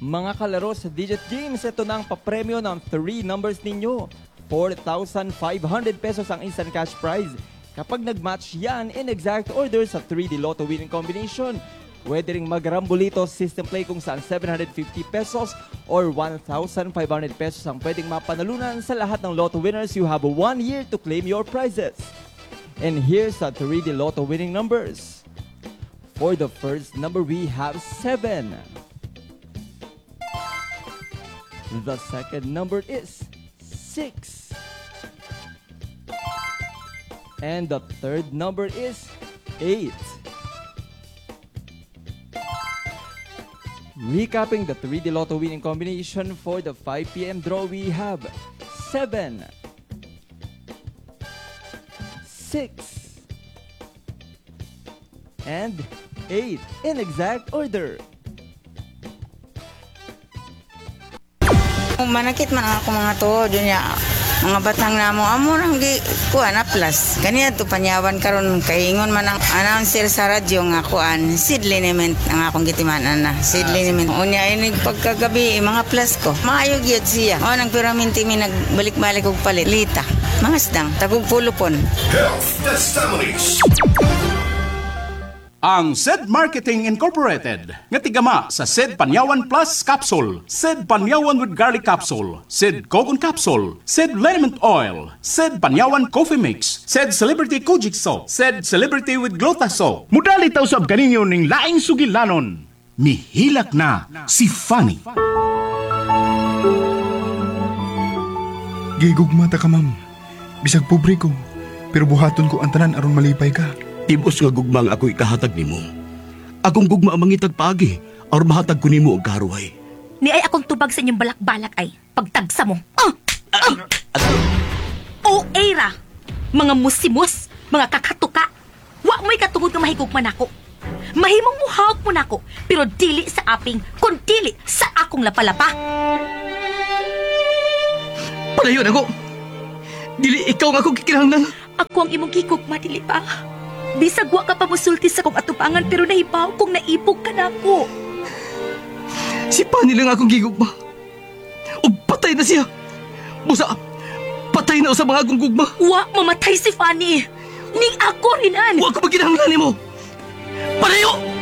Mga kalaro sa Digit Games, ito na ang papremyo ng 3 numbers ninyo. 4,500 pesos ang instant cash prize kapag nag-match yan in exact order sa 3D Lotto winning combination. Pwede ring mag-Rambolito system play kung saan 750 pesos or 1,500 pesos ang pwedeng mapanalunan sa lahat ng Lotto winners. You have 1 year to claim your prizes. And here's the 3D Lotto winning numbers. For the first number, we have 7. The second number is 6. And the third number is 8. Recapping the 3D Lotto winning combination for the 5 p.m. draw, we have 7, 6, and 8 in exact order. Manakit man ako mga to, dunya mga batang namo amo nang di kuan na plus. Kaniya to panyawan karon kay ingon man ang announcer sa radyo nga kuan seed liniment ang akong gitimanan na seed liniment. Unya ini pagkagabi mga plus ko. Maayo gyud siya. O nang piraminti mi nagbalik-balik og palit. Lita. Mga sdang tagog pulupon. Health Testimonies. Ang SED Marketing Incorporated nga tigama sa SED Panyawan Plus Capsule, SED Panyawan with Garlic Capsule, SED Coconut Capsule, SED Liniment Oil, SED Panyawan Coffee Mix, SED Celebrity Kojic Soap, SED Celebrity with Glutas Soap. Mudali tayo sa kaninyo ning laing sugilanon. Mihilak na si Fanny. Gigugmata ka, ma'am. Bisag pobre ko, pero buhaton ko ang tanan aron malipay ka. Tibos nga gugmang ako ikahatag nimo. Akong gugma ang mangitag paagi, or mahatag ko nimo og karuhay. Ni ay akong tubag sa inyong balak-balak ay pagtagsa mo. O era, mga musimos, mga kakatuka. Wa mo'y katungod nga mahigugman ako. Mahimong muhawak mo nako, pero dili sa aping, kun dili sa akong lapalapa. Palayon ako! Dili ikaw nga akong kikinahanglan. Ako ang imong gigugma, dili pa. Bisag wa ka pa musulti sa kong atubangan, pero nahibaw kong naipog ka na ako. Si Fanny lang akong gigugma. O patay na siya. Busa, patay na sa mga akong gugma. Wa mamatay si Fanny. Ning ako rin an. Wa ko maginahanglan nimo. Palayo!